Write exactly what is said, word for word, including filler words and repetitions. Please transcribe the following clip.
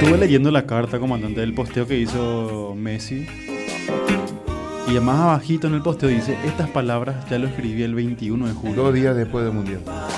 estuve leyendo la carta, comandante, del posteo que hizo Messi. Y más abajito en el posteo dice, estas palabras ya lo escribí el veintiuno de julio. Dos días después del Mundial.